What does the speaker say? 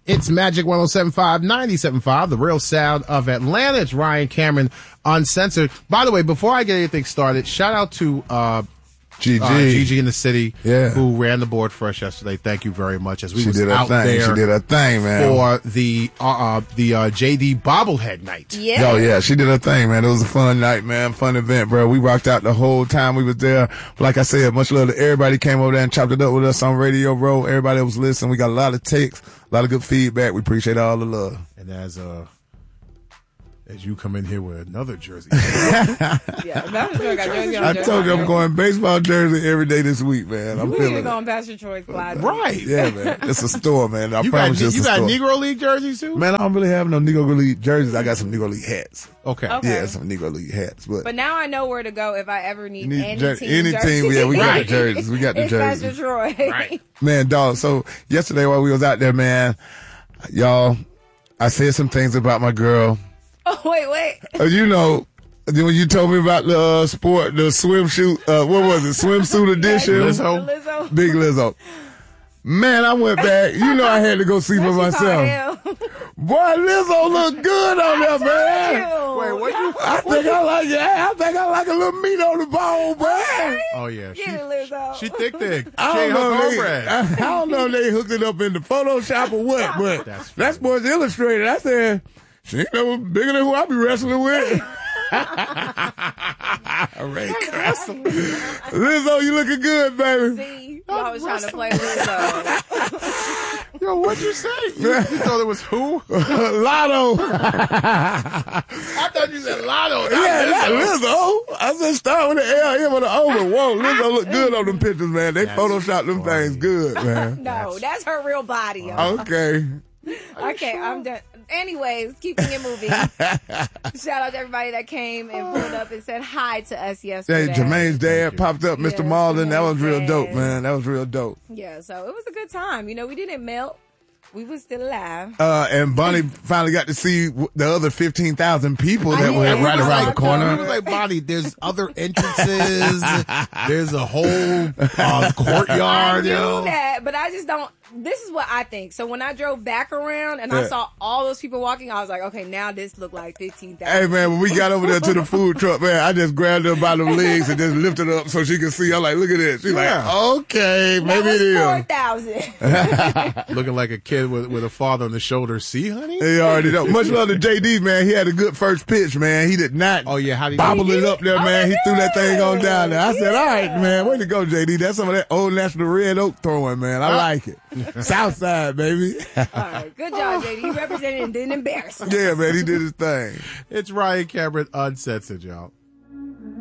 It's Magic 107.5, 97.5, the real sound of Atlanta. It's Ryan Cameron, Uncensored. By the way, before I get anything started, shout out to Gigi in the city, who ran the board for us yesterday. Thank you very much. As we was out there, she did her thing, man, for the JD bobblehead night. Yeah. Oh yeah, she did her thing, man. It was a fun night, man. Fun event, bro. We rocked out the whole time we was there. Like I said, much love to everybody came over there and chopped it up with us on Radio Row. Everybody that was listening, we got a lot of takes, a lot of good feedback. We appreciate all the love. And as you come in here with another jersey. I told you I'm going baseball jersey every day this week, man. I'm feeling it. Going past your choice, Clyde. Right. Yeah, man. It's a store, man. I promise you, you got Negro League jerseys too? Man, I don't really have no Negro League jerseys. I got some Negro League hats. Okay. Yeah, some Negro League hats. But now I know where to go if I ever need any team. Yeah, we got the jerseys. We got the jerseys. Pastor Troy. Right. Man, dog. So yesterday while we was out there, man, y'all, I said some things about my girl. Oh, wait. You know, when you told me about the swimsuit, what was it? Swimsuit edition? Lizzo. Big Lizzo. Man, I went back. You know I had to go see for myself. Boy, Lizzo look good on there, man. Wait, what you? I think I like a little meat on the bone, boy. Oh yeah, Lizzo. She thick. I don't know if they hooked it up in the Photoshop or what, but that's Sports Illustrated. I said, she ain't no bigger than who I be wrestling with. Lizzo, you looking good, baby. See, I was trying to play Lizzo. Yo, what'd you say? You thought it was who? Lotto. I thought you said Lotto. That's Lizzo. I said start with the L, M with the O. Whoa, Lizzo look good on them pictures, man. They photoshopped them things good, man. No, that's her real body. Okay. Okay, I'm done. Anyways, keeping it moving. Shout out to everybody that came and pulled up and said hi to us yesterday. Hey, Jermaine's dad popped up, Mr. Marlin. That was real dope, man. That was real dope. Yeah, so it was a good time. You know, we didn't melt. We was still alive. And Bonnie finally got to see the other 15,000 people that were right around the corner. It was like, Bonnie, there's other entrances. There's a whole courtyard. I knew that, but I just don't. This is what I think. So when I drove back around and I saw all those people walking, I was like, okay, now this looked like 15,000. Hey, man, when we got over there to the food truck, man, I just grabbed her by the legs and just lifted her up so she could see. I'm like, look at this. She's like, okay, maybe it is. 4,000. Looking like a kid with a father on the shoulder. See, honey? He already know. Much love to JD, man. He had a good first pitch, man. He did not bobble it up there, man. He threw that thing on down there. I said, all right, man, way to go, JD. That's some of that old National Red Oak throwing, man. I like it. Southside, baby. All right, good job, JD. You represented and didn't embarrass him. Yeah, man, he did his thing. It's Ryan Cameron, Uncensored, y'all.